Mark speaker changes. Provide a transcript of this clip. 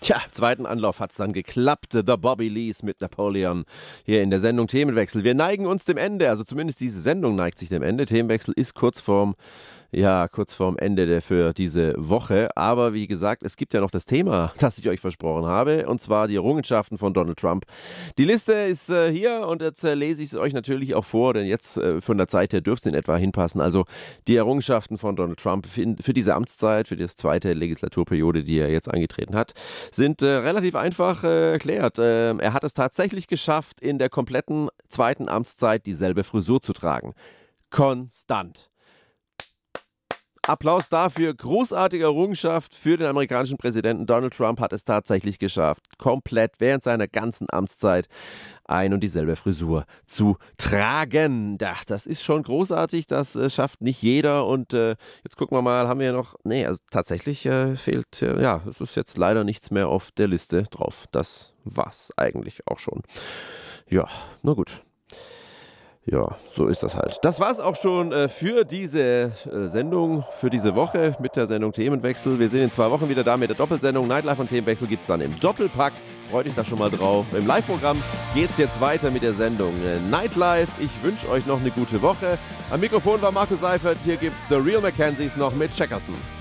Speaker 1: Tja, im zweiten Anlauf hat es dann geklappt. The Bobby Lees mit Napoleon hier in der Sendung Themenwechsel. Wir neigen uns dem Ende, also zumindest diese Sendung neigt sich dem Ende. Themenwechsel ist kurz vorm Ende für diese Woche. Aber wie gesagt, es gibt ja noch das Thema, das ich euch versprochen habe, und zwar die Errungenschaften von Donald Trump. Die Liste ist hier und jetzt lese ich es euch natürlich auch vor, denn jetzt von der Zeit her dürfte es in etwa hinpassen. Also die Errungenschaften von Donald Trump für diese Amtszeit, für die zweite Legislaturperiode, die er jetzt angetreten hat, sind relativ einfach erklärt. Er hat es tatsächlich geschafft, in der kompletten zweiten Amtszeit dieselbe Frisur zu tragen. Konstant. Applaus dafür. Großartige Errungenschaft für den amerikanischen Präsidenten. Donald Trump hat es tatsächlich geschafft, komplett während seiner ganzen Amtszeit ein und dieselbe Frisur zu tragen. Das ist schon großartig, das schafft nicht jeder. Und jetzt gucken wir mal, haben wir noch, also tatsächlich fehlt, es ist jetzt leider nichts mehr auf der Liste drauf. Das war's eigentlich auch schon. Ja, na gut. Ja, so ist das halt. Das war's auch schon für diese Sendung, für diese Woche mit der Sendung Themenwechsel. Wir sind in 2 Wochen wieder da mit der Doppelsendung. Nightlife und Themenwechsel gibt es dann im Doppelpack. Freut euch da schon mal drauf. Im Live-Programm geht's jetzt weiter mit der Sendung Nightlife. Ich wünsche euch noch eine gute Woche. Am Mikrofon war Markus Seifert. Hier gibt's The Real Mackenzies noch mit Checkerton.